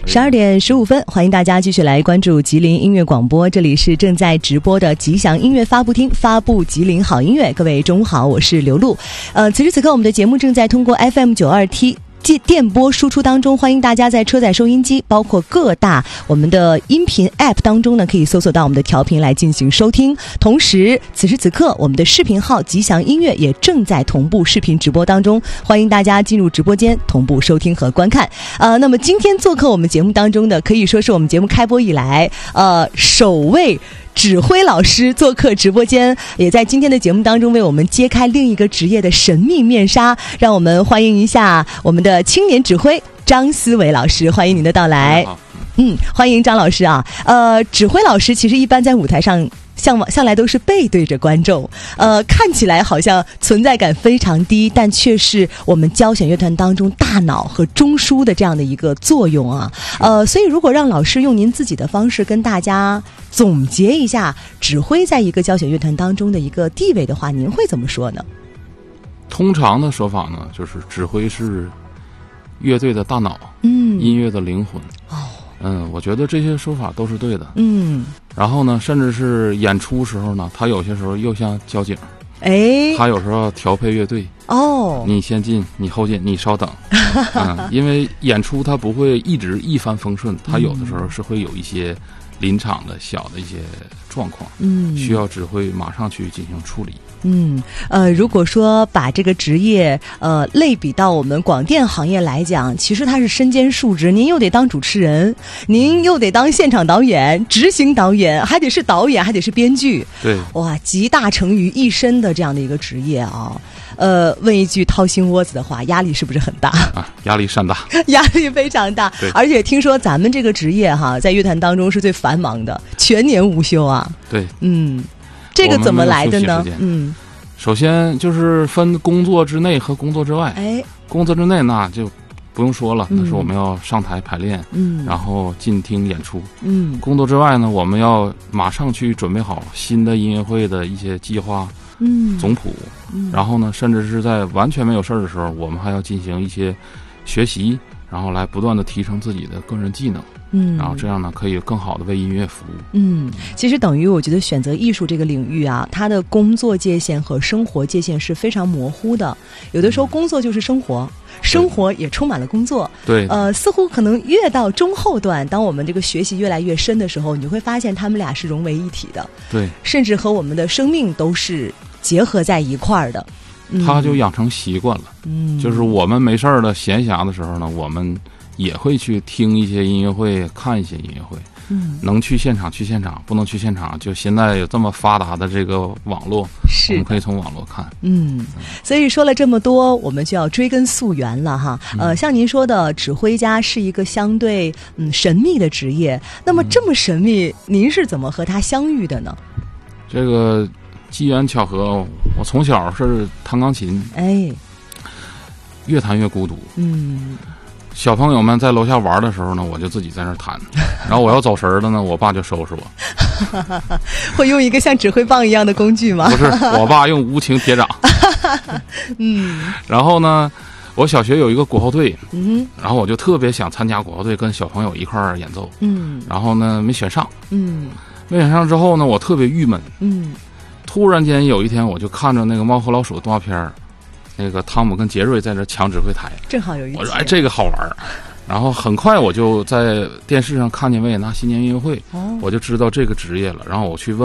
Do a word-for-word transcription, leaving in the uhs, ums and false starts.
十二点十五分，欢迎大家继续来关注吉林音乐广播，这里是正在直播的吉祥音乐发布厅，发布吉林好音乐。各位中午好，我是刘露。呃，此时此刻我们的节目正在通过 F M 九二 T。电波输出当中，欢迎大家在车载收音机包括各大我们的音频 App 当中呢，可以搜索到我们的调频来进行收听。同时此时此刻我们的视频号吉祥音乐也正在同步视频直播当中，欢迎大家进入直播间同步收听和观看。呃，那么今天做客我们节目当中的可以说是我们节目开播以来呃首位指挥老师做客直播间，也在今天的节目当中为我们揭开另一个职业的神秘面纱。让我们欢迎一下我们的青年指挥张思伟老师，欢迎您的到来。嗯，欢迎张老师啊。呃，指挥老师其实一般在舞台上向向来都是背对着观众，呃，看起来好像存在感非常低，但却是我们交响乐团当中大脑和中枢的这样的一个作用啊。呃，所以如果让老师用您自己的方式跟大家总结一下指挥在一个交响乐团当中的一个地位的话，您会怎么说呢？ 通常的说法呢，就是指挥是乐队的大脑， 嗯， 音乐的灵魂。 哦， 嗯，我觉得这些说法都是对的。 嗯， 然后呢，甚至是演出时候呢，他有些时候又像交警， 哎， 他有时候调配乐队。 哦， 你先进，你后进，你稍等。嗯，因为演出它不会一直一帆风顺，它有的时候是会有一些临场的小的一些状况，嗯，需要指挥马上去进行处理。 嗯，呃，如果说把这个职业呃类比到我们广电行业来讲，其实它是身兼数职，您又得当主持人，您又得当现场导演、执行导演，还得是导演，还得是编剧， 对， 哇，集大成于一身的这样的一个职业啊。呃，问一句掏心窝子的话，压力是不是很大啊？压力山大， 压力非常大。而且听说咱们这个职业哈，在乐团当中是最繁忙的，全年无休啊。 对， 嗯，这个怎么来的呢？嗯， 首先就是分工作之内和工作之外。 哎， 工作之内那就不用说了，嗯、那是我们要上台排练， 嗯， 然后进厅演出， 嗯。 工作之外呢，我们要马上去准备好新的音乐会的一些计划。 嗯， 总谱，嗯，然后呢，甚至是在完全没有事儿的时候，我们还要进行一些学习，然后来不断的提升自己的个人技能，嗯，然后这样呢，可以更好的为音乐服务。 嗯，其实等于我觉得选择艺术这个领域啊，它的工作界限和生活界限是非常模糊的。有的时候工作就是生活。生活也充满了工作， 对， 呃，似乎可能越到中后段，当我们这个学习越来越深的时候，你会发现他们俩是融为一体的， 对， 甚至和我们的生命都是结合在一块儿的。 嗯、他就养成习惯了，嗯，就是我们没事儿的闲暇的时候呢，我们也会去听一些音乐会，看一些音乐会。嗯，能去现场去现场，不能去现场，就现在有这么发达的这个网络， 是我们可以从网络看。 嗯，所以说了这么多，我们就要追根溯源了哈。呃，像您说的，指挥家是一个相对嗯神秘的职业。那么这么神秘，嗯、您是怎么和他相遇的呢？ 这个机缘巧合，我从小是弹钢琴， 哎， 越弹越孤独。 嗯。 小朋友们在楼下玩的时候呢，我就自己在那儿弹，然后我要走神儿了呢，我爸就收拾我。 会用一个像指挥棒一样的工具吗？ 不是，我爸用无情铁掌。 嗯。 然后呢，我小学有一个鼓号队， 嗯， 然后我就特别想参加鼓号队，跟小朋友一块儿演奏。 嗯。 然后呢，没选上。 嗯。 没选上之后呢，我特别郁闷。 嗯。 突然间有一天，我就看着那个《猫和老鼠》动画片儿。那个汤姆跟杰瑞在这抢指挥台， 正好有一集， 我说哎这个好玩，然后很快我就在电视上看见维也纳新年音乐会，哦，我就知道这个职业了，然后我去问